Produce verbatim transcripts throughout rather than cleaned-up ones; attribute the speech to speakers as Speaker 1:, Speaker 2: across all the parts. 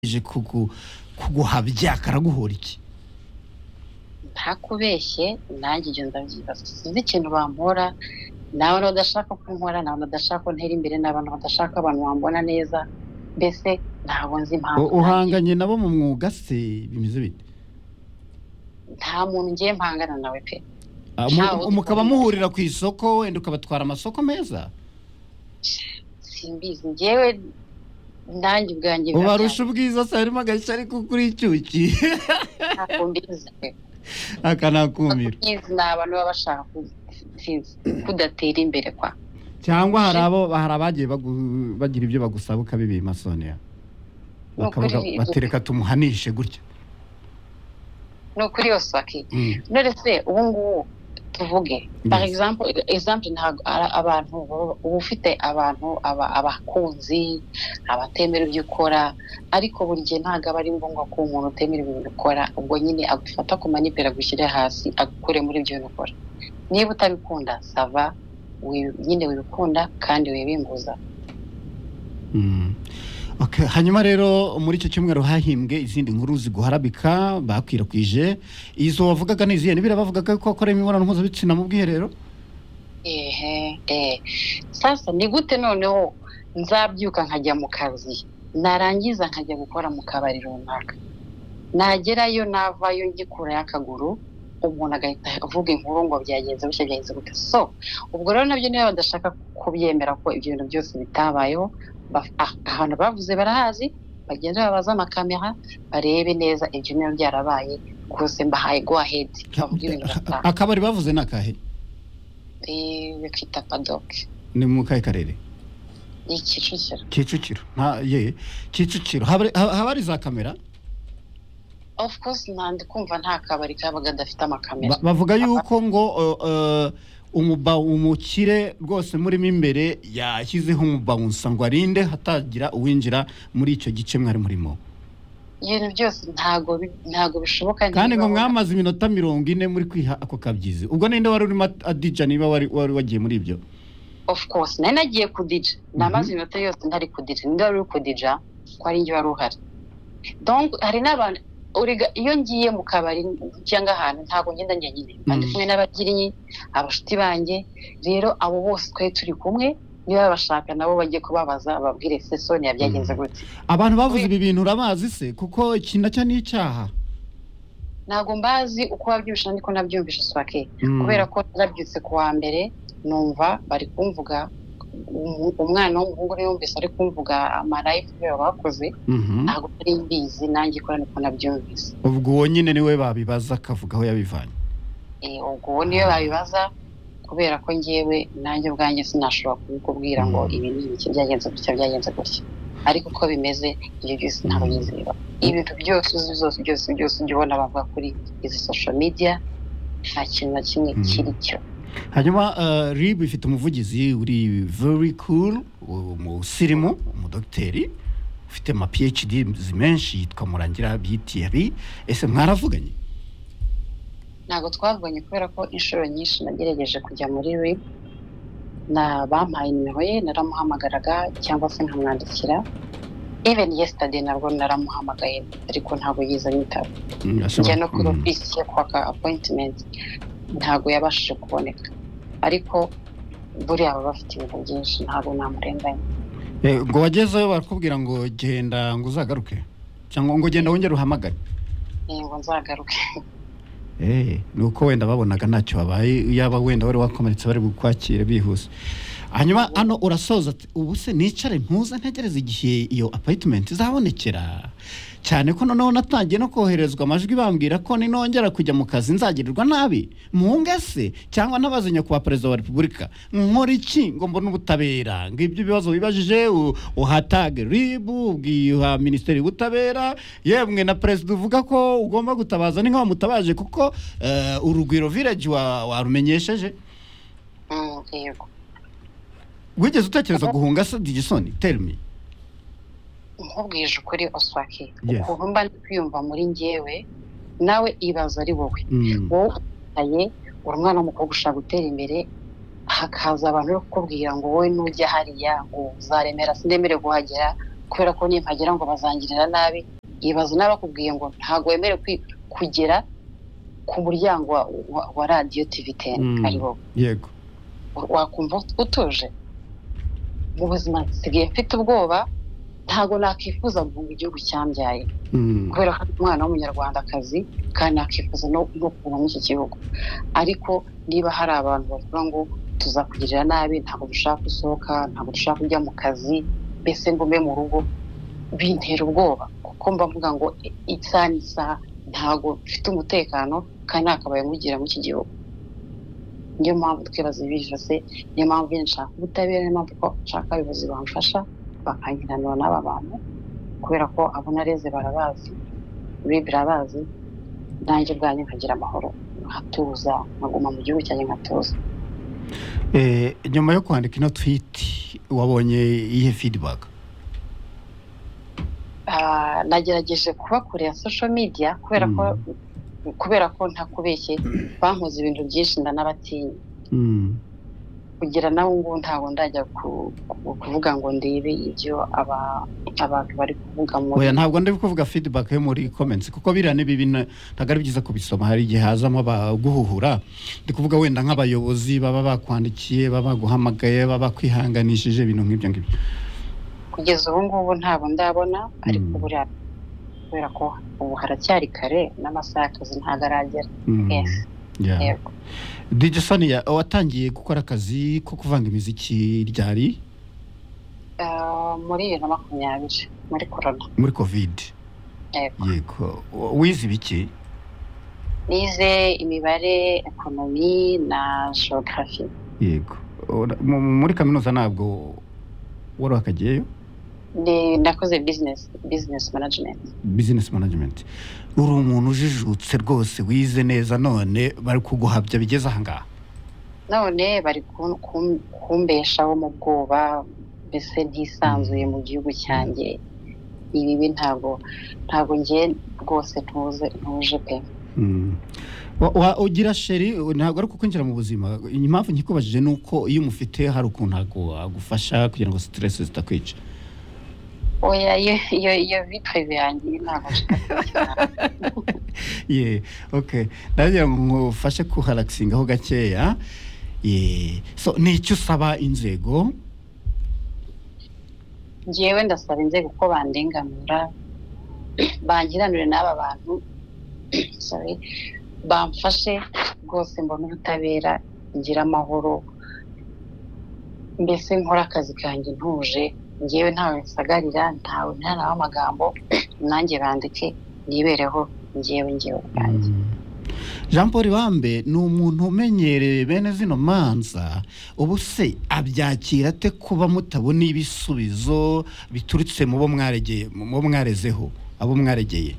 Speaker 1: yagerageje kugu kuguhabya karaguhora iki?
Speaker 2: ntakubeshye nanjye ibyo ndabyibaza sinzi ikintu bampora nawe badashaka kunkora nawe badashaka ko ntera imbere n'abantu badashaka abantu bambona neza mbese ntabwo nzi impamvu
Speaker 1: uhanganye nabo mu mwuga se bimeze bite?
Speaker 2: nta muntu ngiye mpangana nawe pe
Speaker 1: umukaba muhurira ku isoko wenda ukabatwara amasoko meza
Speaker 2: simbizi ngewe nanjye ubwanjye
Speaker 1: ubarusha ubwiza se harimo agashya ariko kuri icyuki
Speaker 2: ntabwo mbizi pe
Speaker 1: akanakumira
Speaker 2: ni abantu baba bashaka kudatera imbere kwa
Speaker 1: cyangwa hari abo hari abagiye bagira ibyo bagusaba ukabibima Sonia bakavuga batereka tumuhanishe gutya
Speaker 2: no kuri yose baki none se ubu ngubu tuvuge par exemple exemple ntago abantu ubu ufite abantu abakunzi abatemera ibyo ukora ariko buri gihe ntago aba ari ngombwa ko umuntu utemera ibintu ukora ubwo nyine agufata ku manipera gushyira hasi agukure muri ibyo bintu ukora niba utabikunda sava nyine wibikunda kandi wibimbuza.
Speaker 1: Okay, hanyuma rero muri icyo cyumweru hahimbwe izindi nkuru ziguharabika bakwirakwije izo wavugaga n'iziye nibira bavugaga ko akora imibonano mpuzabitsina mu bwiherero.
Speaker 2: Ehe eh sasa ni gute noneho nzabyuka nkajya mu kazi narangiza nkajya gukora mu kabari runaka nagerayo navayo ngikura yakaguru umuntu agahita avuga inkuru ngo byagenze bishe byagenze gute so ubwo rero nabyo niba badashaka kubyemera ko ibyo bintu byose bitabayeho ahantu bavuze barahazi bagenda babaza amakamera barebe neza ibyo niyo byarabaye kose mbahaye go ahead
Speaker 1: akabari bavuze nakahe
Speaker 2: eh bakita paddock
Speaker 1: ni mu kahe karere
Speaker 2: Kicukiro
Speaker 1: Kicukiro nta ye Kicukiro habari za kamera
Speaker 2: of course nandi kumva nta kabari kabaga dafite amakamera
Speaker 1: bavuga yuko ngo umuba umukire rwose murimo imbere yashyizeho umubouncer ngo arinde hatagira uwinjira muri icyo gice mwari murimo
Speaker 2: ibintu byose ntago ntago bishoboka
Speaker 1: kandi ngo mwamaze iminota mirongo ine muri kwiha ako kabyizi ubwo ninde wari urimo adija niba wari wari wagiye muri ibyo
Speaker 2: of course nari nagiye kudija namaze iminota yose ntari kudija ninde wari kudija ko ari njye wari uhari donc hari n'abantu uriga iyo ngiye mu kabari cyangwa ahantu ntago ngenda njye nyine kandi kumwe n'abagirinyi abashuti banjye rero abo bose twe turi kumwe niba bashaka nabo bagiye kubabaza ababwire se Sonia byagenze gute
Speaker 1: abantu bavuze ibi bintu urabazi se kuko ikintu cyo n'icyaha
Speaker 2: nago mbazi uko babyumvisha ndiko nabyumvisha swake kubera ko nabyutse kuwa mbere numva bari kumvuga umwana w'umuhungu rero yumvise ari kumvuga amalife yo bakoze ntago ari mbizi nanjye ko niko nabyumvise
Speaker 1: ubwo uwo nyine niwe babibaza akavuga aho yabivanye
Speaker 2: eh ubwo niwe babibaza kubera ko ngiyewe nanjye ubwanjye sinashobora kubikubwira ngo ibi ni iki byagenze gutya byagenze gutya ariko uko bimeze ibyo byose ntabwo yizera ibintu byose zose byose byose ubona bavuga kuri izi social media nta kintu na kimwe kiri cyo.
Speaker 1: Hanyuma uh, R I B ifite umuvugizi uri very cool umusirimu umudokteri ufite ama P H D zimenshi yitwa Murangira Byitiyari ese mwaravuganye?
Speaker 2: Ntago twavuganye kubera ko inshuro nyinshi nagerageje kujya muri R I B na bampaye nimero ye naramuhamagaraga cyangwa se nkamwandikira even yesterday nabwo naramuhamagaye ariko ntago yiza nyitaba njya no kuri office yo kwaka appointment ntago yabashije kuboneka ariko buri aba bafite ibintu byinshi ntago namurenganya
Speaker 1: eh ngo wagezeyo barakubwira ngo genda ngo uzagaruke cyangwa ngo genda wongere uhamagare
Speaker 2: eh ngo nzagaruke
Speaker 1: eh nuko wenda babonaga ntacyo babaye yaba wenda wari wakomeretse bari gukwakira bihuse hanyuma hano urasoza ubu se nicare ntuza ntegereza igihe iyo appointment izabonekera cyane ko noneho natangiye no koherezwa amajwi bambwira ko ninongera kujya mu kazi nzagirirwa nabi muhungese cyangwa nabazenya kuba president wa Republika nkora iki ngo mbone ubutabera ngibyo bibazo bibajije uhatage R I B ubwiha ministeri y'ubutabera yemwe na president uvuga ko ugomba gutabaza ninka mutabaje kuko uh, urugwiro village wa warumenyesheje
Speaker 2: mm yego
Speaker 1: wigeze utekereza guhunga se Digisoni tell me
Speaker 2: nkubwije ukuri Oswaki ukuntu mba kwiyumva muri ngewe nawe ibaza ari wowe wowe aye urumwana w'umukobwa ushaka gutera imbere hakaza abantu yo kukubwira ngo wowe nujya hariya ngo uzaremera sindemere guhagera kubera ko nimpagera ngo bazangirira nabi ibaze n'abakubwiye ngo ntago wemere kugera ku muryango wa, wa, wa radio T V ten
Speaker 1: Mm.
Speaker 2: ari bo
Speaker 1: yego
Speaker 2: wakumva utuje mu buzima nsigaye mfite ubwoba ntago nakifuza guhunga igihugu cyambyaye
Speaker 1: Mm.
Speaker 2: kubera ko umwana w'umunyarwandakazi kandi nakifuza no no kuba muri iki gihugu ariko niba hari abantu bavuga ngo tuzakugirira nabi ntabwo dushaka gusohoka ntabwo dushaka kujya mu kazi mbese ngo mbe mu rugo bintera ubwoba kuko mba mvuga ngo isaha n'isaha ntabwo mfite umutekano kandi nakabaye mugira muri iki gihugu niyo mpamvu twibaza ibi byose niyo mpamvu nshaka ubutabera niyo mpamvu ko nshaka abayobozi bamfasha bakangiranira n'aba bantu kubera ko abo nareze barabazi bibi birabazi nanjye bwanjye nkagira amahoro nkatuza nkaguma mu gihugu cyanjye nkatuza.
Speaker 1: Eh, nyuma yo kwandika ino tweet wabonye iyihe feedback?
Speaker 2: Ah, nagerageje kuba kure ya social media kubera ko kubera ko ntakubeshye bankoze ibintu byinshi ndanabatinya
Speaker 1: Mm.
Speaker 2: kugira nawe ngo ntago ndajya ku- ku- kuvuga ngo ndebe ibyo aba abantu bari kuvuga mu
Speaker 1: Oya ntabwo ndi kuvuga feedback yo muri comments kuko biriya ni bibi na- ntabwo ari byiza kubisoma hari igihe hazamo abaguhuhura ndi kuvuga wenda nk'abayobozi baba bakwandikiye baba baguhamagaye baba kwihanganishije ibintu nk'ibyo ngibyo.
Speaker 2: kugeza ubu ngubu ntabwo ndabona ariko
Speaker 1: Mm.
Speaker 2: buriya kubera ko ubu haracyari kare n'amasaha y'akazi ntabwo aragera.
Speaker 1: Mm.
Speaker 2: Yes.
Speaker 1: Yeah.
Speaker 2: Yego.
Speaker 1: D J Sonia watangiye gukora akazi ko kuvanga imiziki ryari
Speaker 2: Ah, muri bibiri na makumyabiri muri corona.
Speaker 1: muri covid?
Speaker 2: Yego.
Speaker 1: Yego wize ibiki?
Speaker 2: Nize imibare, ekonomi na geography.
Speaker 1: Yego Ora- mu- muri kaminuza ntabwo wari wakagiyeyo?
Speaker 2: Ni nakoze business business management.
Speaker 1: Business management. Uri umuntu ujijutse rwose wize neza none bari kuguhabya bigeze ahangaha?
Speaker 2: None bari kun- kum- kumbeshaho mu bwoba mbese ntisanzuye mu gihugu cyanjye ibi ntabwo ntabwo ngiye rwose ntuze ntuje pe.
Speaker 1: Mm. Wa- wa- ugira sheri ntabwo ari kukwinjira mu buzima impamvu nkikubajije nuko iyo umufite hari ukuntu agu- agufasha kugira ngo stress zitakwica.
Speaker 2: Oya iyo iyo iyo vitwe byanjye ntabwo nshaka.
Speaker 1: Yeah, okay. Ndagira ngo ngufashe kuharaxingaho gakeya. Yeah. So ni icyo usaba inzego?
Speaker 2: Ngewe ndasaba inzego ko bandenganura bangiranire n'aba bantu sorry bamfashe rwose mbona ubutabera ngira amahoro mbese nkora akazi kanjye ntuje ngewe ntawe nsagarira ntawe ntanaho amagambo nanjye bandike nibereho ngewe ngewe bwanjye.
Speaker 1: Mm. Jean Paul Bambe ni umuntu umenyereye bene zino manza ubu se abyakira ate kuba mutabona ibisubizo biturutse mu bo mwaregeye mu bo mwarezeho abo mwaregeye?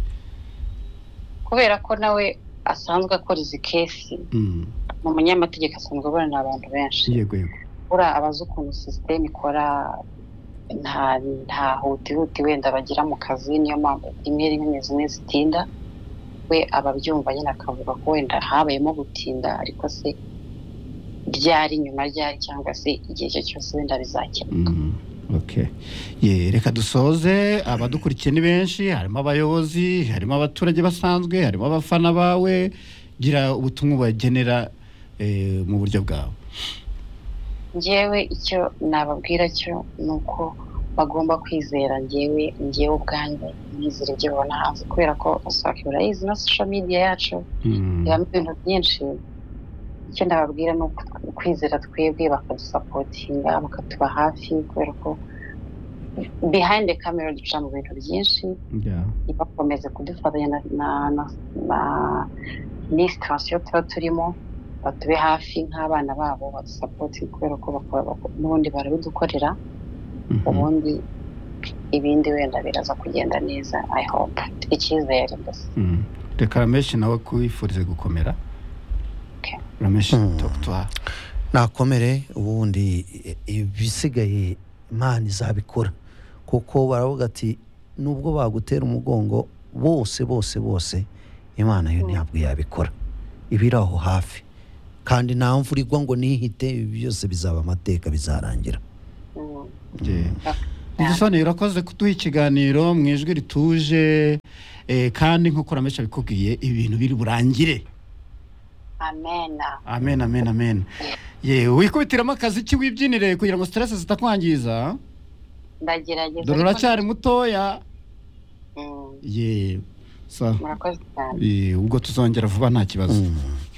Speaker 2: kubera ko nawe asanzwe akora izi kesi
Speaker 1: Mm.
Speaker 2: mu munyamategeko asanzwe abona abantu benshi
Speaker 1: Yego yego.
Speaker 2: ura abazi ukuntu system ikora nta nta hutihuti wenda bagira mu kazi niyo mpamvu rimwe rimwe zimwe zitinda we ababyumva nyine akavuga ko wenda habayemo gutinda ariko se ryari nyuma ryari cyangwa se igihe cyo cyose wenda bizakemuka.
Speaker 1: Mm. Okay. Ye reka dusoze abadukurikiye ni benshi harimo abayobozi harimo abaturage basanzwe harimo abafana bawe gira ubutumwa bagenera eh, mu buryo bwawe.
Speaker 2: Ngewe icyo nababwira cyo nuko bagomba kwizera ngewe ngewe ubwanjye nizere ibyo babona hanze kubera ko usanga urayizi na social media yacu
Speaker 1: Mm.
Speaker 2: ibamo ibintu byinshi. Icyo ndababwira ni ukwizera twebwe bakadusapotinga bakatuba hafi kubera ko behind the camera duca mu bintu byinshi.
Speaker 1: Yeah.
Speaker 2: Bakomeze kudufatanya na na na, na ni situation tuba turimo batube hafi nk'abana babo badusapotinga kubera ko bakora n'ubundi barabidukorera.
Speaker 1: Mhm.
Speaker 2: Ubundi ibindi wenda biraza kugenda neza I hope icyizere mbese.
Speaker 1: Mm. Reka Ramesh nawe kwifurize gukomera.
Speaker 2: Okay.
Speaker 1: Ramesh
Speaker 3: Mm.
Speaker 1: Doctor.
Speaker 3: nakomere ubundi ibisigaye Imana izabikora kuko baravuga ati nubwo bagutera umugongo bose bose bose Imana yo ntabwo yabikora ibiraho hafi kandi nta mvura igwa ngo nihite ibi byose bizaba amateka bizarangira.
Speaker 2: Mm.
Speaker 1: Yeah. Ngisone urakoze kuduha ikiganiro mu ijwi rituje eh, kandi nkuko ramesha bikubwiye ibintu biri burangire.
Speaker 2: Amen.
Speaker 1: Amen amen amen. Ye wikubitiramo akazi ki wibyinire kugira ngo stress zitakwangiza.
Speaker 2: Ndagerageza.
Speaker 1: Dore uracyari mutoya.
Speaker 2: Mm.
Speaker 1: Ye so
Speaker 2: Murakoze cyane.
Speaker 1: eh ubwo tuzongera vuba nta kibazo.
Speaker 3: Mm.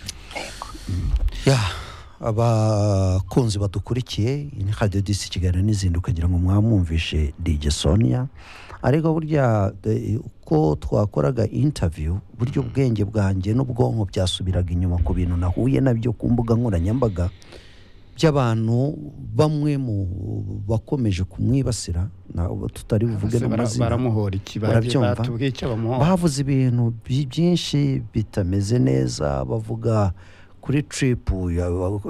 Speaker 3: Ya abakunzi badukurikiye ni Radio dix Kigali n'izinduka kugira ngo mwamwumvishe D J Sonia ariko burya eh, uko twakoraga interview buryo ubwenge bwanjye n'ubwonko byasubiraga inyuma ku bintu nahuye nabyo ku mbuga nkoranyambaga by'abantu bamwe mu bakomeje kumwibasira nabo tutari buvuge n'amazina
Speaker 1: baramuhora ikibazo
Speaker 3: barabyumva
Speaker 1: batubwiye icyo bamuhora.
Speaker 3: bavuze ibintu bi- byinshi bitameze neza bavuga kuri trip ya-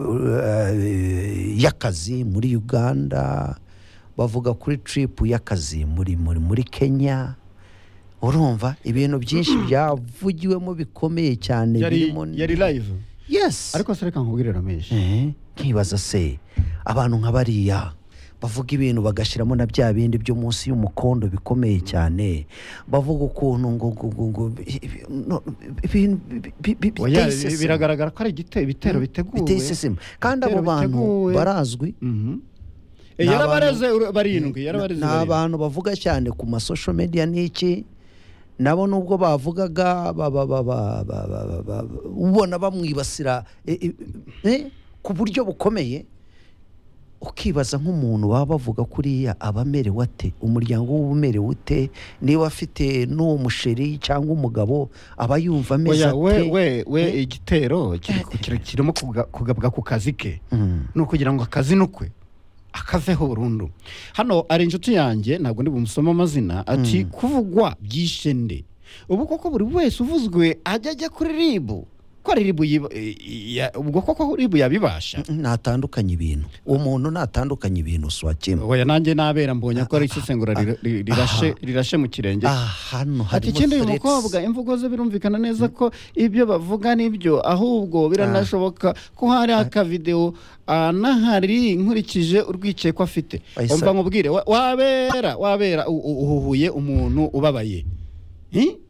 Speaker 3: y'akazi muri Uganda bavuga kuri trip y'akazi muri muri muri Kenya urumva ibintu byinshi byavugiwemo bikomeye cyane
Speaker 1: Yari
Speaker 3: birimo
Speaker 1: yari live.
Speaker 3: yes
Speaker 1: Ariko se reka nkubwire Ramesh.
Speaker 3: eh nkibaza se abantu nka bariya bavuga ibintu bagashiramo na bya bindi byo munsi y'umukondo bikomeye cyane bavuga ukuntu ngo ngo ngo ngo no, ibintu bi- bi-
Speaker 1: Oya
Speaker 3: biteye iseseme.
Speaker 1: biragaragara ko ari igite bitero biteguwe.
Speaker 3: biteye iseseme kandi abo
Speaker 1: Ibitero
Speaker 3: bantu
Speaker 1: biteguwe.
Speaker 3: barazwi
Speaker 1: Mhm. Eh
Speaker 3: Ni
Speaker 1: yarabareze uru- barindwi yarabareze.
Speaker 3: ni abantu bavuga cyane ku ma social media n'iki nabo nubwo bavugaga ba- ba- ba- ba- ba- ba- ba- ba- ubona bamwibasira eh, eh, eh, ku buryo bukomeye ukibaza nk'umuntu baba bavuga kuriya aba amerewe ate umuryango we umerewe ute niba afite n'uwo musheri cyangwa umugabo aba yumva ameze
Speaker 1: Oya we
Speaker 3: ate
Speaker 1: we we igitero kiri- kiri- kirimo kuga- kugabwa ku kazi ke.
Speaker 3: Mm.
Speaker 1: No kugira ngo akazi nukwe akaveho burundu. Hano ari inshuti yanjye ntabwo ndi bumusoma amazina ati kuvugwa byishe nde. Ubu koko buri wese uvuzwe ajya ajya kuri ribu. Ko ari ribu yiba- ya- ubwo koko ribu yabibasha.
Speaker 3: natandukanye ibintu umuntu natandukanye ibintu swakimwe
Speaker 1: Oya nanjye nabera mbonye ko ari isesengura rira- ri- rirashe rirashe mu kirenge.
Speaker 3: hano
Speaker 1: Ati
Speaker 3: harimo
Speaker 1: ikindi uyu
Speaker 3: threats.
Speaker 1: mukobwa imvugo ze birumvikana neza ko ibyo bavuga nibyo ahubwo biranashoboka ko hari akavideo anahari nkurikije urwicaye ko afite.
Speaker 3: Ayisa-
Speaker 1: Umva nkubwire wa- wabera wabera u- u- uhuhuye umuntu ubabaye. Hi?